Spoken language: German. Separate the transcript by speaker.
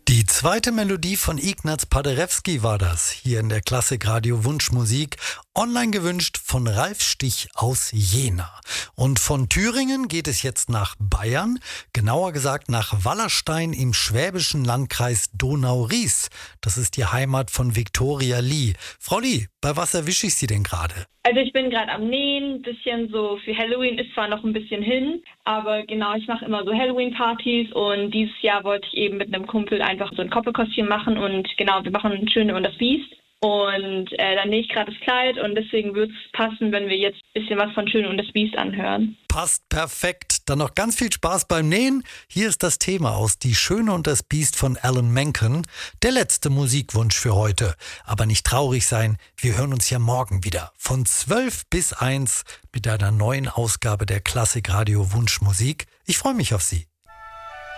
Speaker 1: Die zweite Melodie von Ignaz Paderewski war das, hier in der Klassikradio Wunschmusik, online gewünscht von Ralf Stich aus Jena. Und von Thüringen geht es jetzt nach Bayern, genauer gesagt nach Wallerstein im schwäbischen Landkreis Donau-Ries. Das ist die Heimat von Viktoria Lee. Frau Lee, bei was erwische ich Sie denn gerade?
Speaker 2: Also ich bin gerade am Nähen, bisschen so für Halloween ist zwar noch ein bisschen hin, aber genau, ich mache immer so Halloween-Partys und dieses Jahr wollte ich eben mit einem Kumpel einfach so ein Koppelkostüm machen und genau, wir machen Schöne und das Biest und dann nähe ich gerade das Kleid und deswegen würde es passen, wenn wir jetzt ein bisschen was von Schöne und das Biest anhören.
Speaker 1: Passt perfekt. Dann noch ganz viel Spaß beim Nähen. Hier ist das Thema aus Die Schöne und das Biest von Alan Menken. Der letzte Musikwunsch für heute. Aber nicht traurig sein, wir hören uns ja morgen wieder. Von 12 bis 1 mit einer neuen Ausgabe der Klassikradio Wunschmusik. Ich freue mich auf Sie.